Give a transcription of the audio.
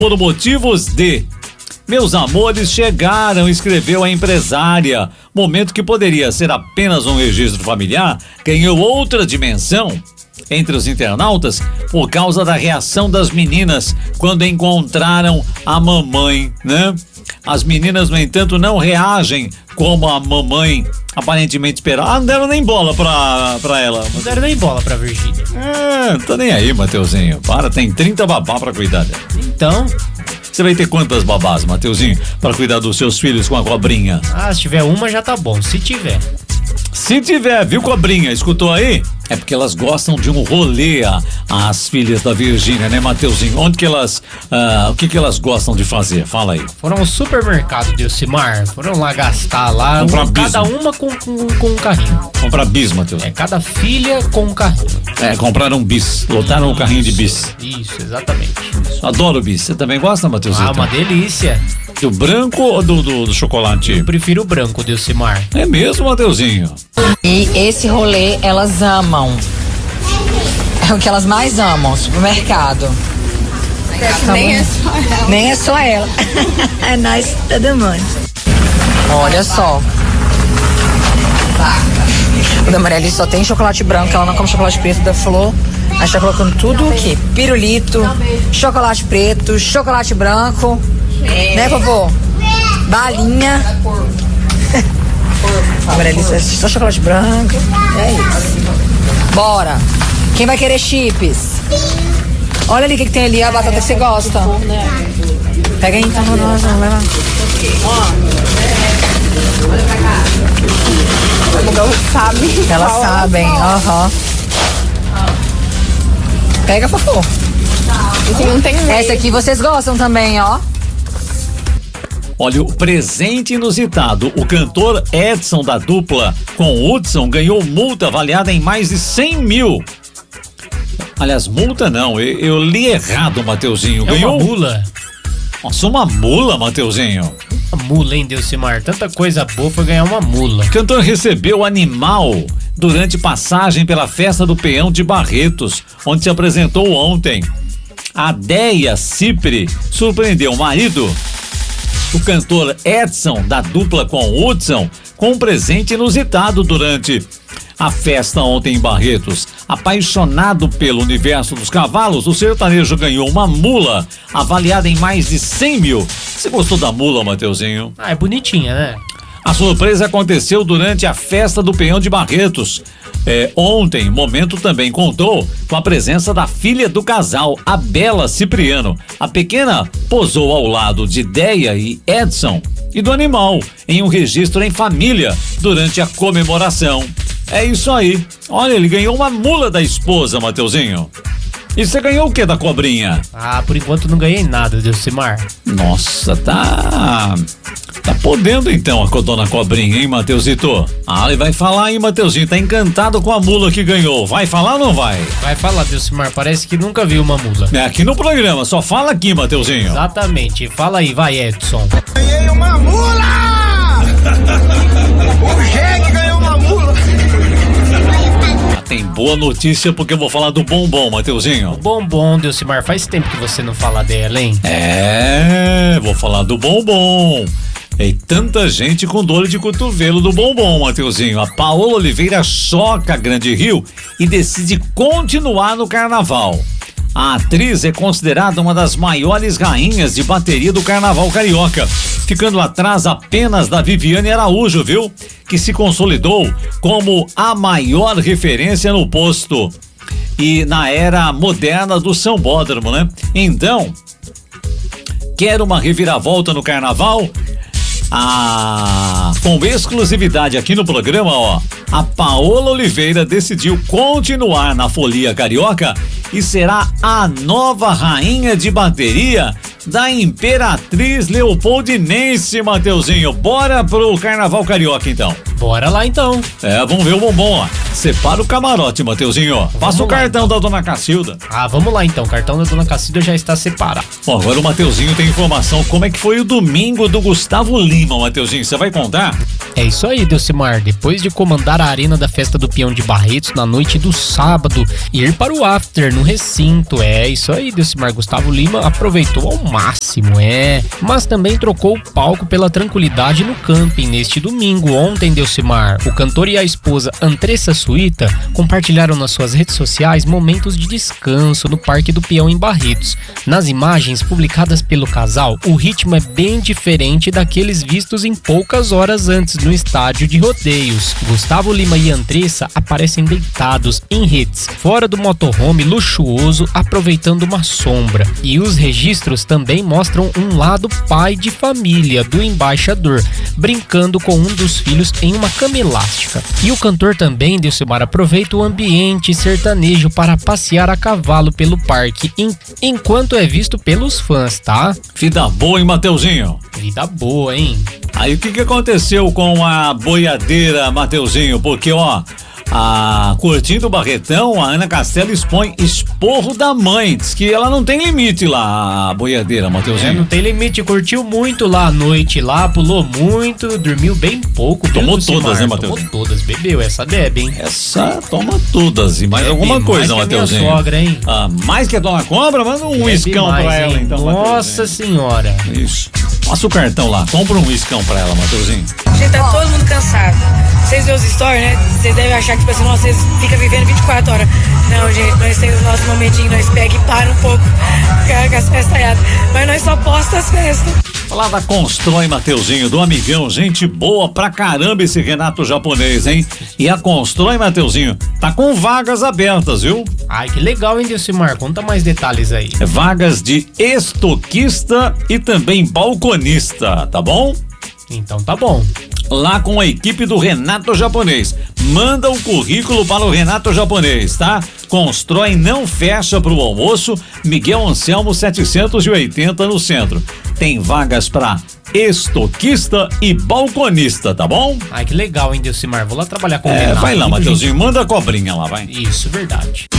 por motivos de... Meus amores chegaram, escreveu a empresária. Momento que poderia ser apenas um registro familiar, ganhou outra dimensão entre os internautas por causa da reação das meninas quando encontraram a mamãe, né? As meninas, no entanto, não reagem como a mamãe aparentemente esperava. Não deram nem bola pra ela. Não deram nem bola pra Virgínia. Não tá nem aí, Mateuzinho. Tem 30 babá pra cuidar dela. Então... Você vai ter quantas babás, Mateuzinho, pra cuidar dos seus filhos com a cobrinha? Se tiver uma já tá bom, se tiver. Se tiver, viu, cobrinha? Escutou aí? É porque elas gostam de um rolê, as filhas da Virgínia, né, Mateuzinho? Onde que elas, o que elas gostam de fazer? Fala aí. Foram ao supermercado de Elcimar, foram lá gastar lá, cada uma com um carrinho. Comprar bis, Mateuzinho. Cada filha com um carrinho. Compraram bis, lotaram o carrinho de bis. Isso, exatamente. Adoro bis. Você também gosta, Mateuzinho? Uma delícia. Do branco ou do chocolate? Eu prefiro o branco de Elcimar. É mesmo, Mateuzinho? E esse rolê elas amam. É o que elas mais amam, supermercado. Nem é só ela. É nós, todo mundo. Olha só. O da Marielle só tem chocolate branco, ela não come chocolate preto. Da Flor, a gente tá colocando tudo o quê? Pirulito, chocolate preto, chocolate branco. Né, vovô? Balinha. A Marielle só chocolate branco. É isso. Bora. Quem vai querer chips? Olha ali o que tem ali, a batata que você gosta. Pega aí então, vai lá. Elas sabem, Pega, fofo. Essa aqui vocês gostam também, ó. Olha, o presente inusitado. O cantor Edson da dupla com Hudson ganhou multa avaliada em mais de 100 mil. Aliás, multa não, eu li errado, Mateuzinho. Ganhou uma mula. Nossa, uma mula, Mateuzinho. Uma mula, hein, Delcimar? Tanta coisa boa foi ganhar uma mula. O cantor recebeu animal durante passagem pela festa do Peão de Barretos, onde se apresentou ontem. A Deia Cipri surpreendeu o marido, o cantor Edson, da dupla com Hudson, com um presente inusitado durante a festa ontem em Barretos. Apaixonado pelo universo dos cavalos, o sertanejo ganhou uma mula avaliada em mais de 100 mil. Você gostou da mula, Mateuzinho? É bonitinha, né? A surpresa aconteceu durante a festa do Peão de Barretos. Ontem, o momento também contou com a presença da filha do casal, a Bela Cipriano. A pequena posou ao lado de Deia e Edson e do animal em um registro em família durante a comemoração. É isso aí. Olha, ele ganhou uma mula da esposa, Mateuzinho. E você ganhou o que da cobrinha? Por enquanto não ganhei nada, Delcimar. Nossa, tá podendo então a dona cobrinha, hein, Mateuzito? Ele vai falar, hein, Mateuzinho? Tá encantado com a mula que ganhou. Vai falar ou não vai? Vai falar, Delcimar. Parece que nunca viu uma mula. Aqui no programa, só fala aqui, Mateuzinho. Exatamente. Fala aí, vai, Edson. Ganhei uma mula! O jegue ganhou uma mula! Tem boa notícia porque eu vou falar do bombom, Mateuzinho. Bombom, Delcimar, faz tempo que você não fala dela, hein? Vou falar do bombom. E tanta gente com dor de cotovelo do bombom, Mateuzinho. A Paola Oliveira choca a Grande Rio e decide continuar no carnaval. A atriz é considerada uma das maiores rainhas de bateria do carnaval carioca, ficando atrás apenas da Viviane Araújo, viu? Que se consolidou como a maior referência no posto e na era moderna do sambódromo, né? Então, quer uma reviravolta no carnaval? Com exclusividade aqui no programa, a Paola Oliveira decidiu continuar na folia carioca e será a nova rainha de bateria da Imperatriz Leopoldinense, Mateuzinho. Bora pro carnaval carioca, então. Bora lá então. Vamos ver o bombom, ó. Separa o camarote, Mateuzinho. Passa o cartão da dona Cacilda. Vamos lá então. O cartão da dona Cacilda já está separado. Bom, agora o Mateuzinho tem informação. Como é que foi o domingo do Gustavo Lima, Mateuzinho? Você vai contar? É isso aí, Delcimar. Depois de comandar a arena da Festa do Peão de Barretos na noite do sábado e ir para o after no recinto. É isso aí, Delcimar. Gustavo Lima aproveitou ao máximo, mas também trocou o palco pela tranquilidade no camping neste domingo. Ontem, Delcimar, o cantor e a esposa Andressa Suíta compartilharam nas suas redes sociais momentos de descanso no Parque do Peão em Barretos. Nas imagens publicadas pelo casal, o ritmo é bem diferente daqueles vistos em poucas horas antes no estádio de rodeios. Gustavo Lima e Andressa aparecem deitados em redes, fora do motorhome luxuoso, aproveitando uma sombra. E os registros também mostram um lado pai de família do embaixador, brincando com um dos filhos em uma cama elástica. E o cantor também, Delcimar, aproveita o ambiente sertanejo para passear a cavalo pelo parque, enquanto é visto pelos fãs, tá? Vida boa, hein, Mateuzinho? Vida boa, hein? Aí o que aconteceu com a boiadeira, Mateuzinho? Porque, curtindo o Barretão, a Ana Castela expõe esporro da mãe. Diz que ela não tem limite lá, a boiadeira, Mateuzinho. Não tem limite, curtiu muito lá à noite, lá, pulou muito, dormiu bem pouco. Tomou todas, né, Mateuzinho? Tomou todas, bebeu, essa bebe, hein? Essa toma todas, e mais alguma coisa, Mateuzinho. Mais que a minha sogra, hein? Mais que a dona Cobra, manda um uiscão pra ela, hein? então, Nossa senhora. Isso. Passa o cartão lá, compra um uiscão pra ela, Mateuzinho. Gente, tá todo mundo cansado. Vocês veem os stories, né? Vocês devem achar que, tipo assim, nossa, vocês ficam vivendo 24 horas. Não, gente, nós temos o nosso momentinho, nós pega e para um pouco com as festalhadas. Mas nós só posta as festas. Falar da Constrói, Mateuzinho, do amigão, gente boa pra caramba esse Renato japonês, hein? E a Constrói, Mateuzinho, tá com vagas abertas, viu? Ai, que legal, hein, Delcimar? Conta mais detalhes aí. Vagas de estoquista e também balconista, tá bom? Então tá bom. Lá com a equipe do Renato Japonês. Manda o currículo para o Renato Japonês, tá? Constrói, não fecha pro almoço. Miguel Anselmo 780 no centro. Tem vagas para estoquista e balconista, tá bom? Ai, que legal, hein, Delcimar? Vou lá trabalhar com o Renato. Vai lá, Mateuzinho, manda a cobrinha lá, vai. Isso, verdade.